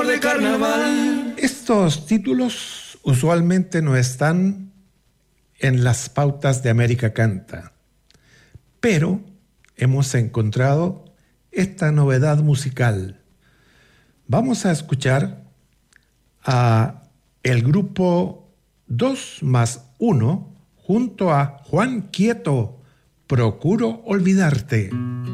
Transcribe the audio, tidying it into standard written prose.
de carnaval. Estos títulos usualmente no están en las pautas de América Canta, pero hemos encontrado esta novedad musical. Vamos a escuchar a el grupo 2+1 junto a Juan Quieto, Procuro Olvidarte.